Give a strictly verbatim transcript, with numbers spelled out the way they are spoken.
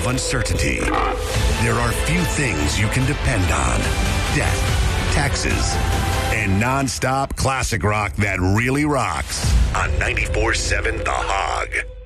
of uncertainty, there are few things you can depend on. Death, taxes, and non-stop classic rock that really rocks on ninety-four seven The Hog.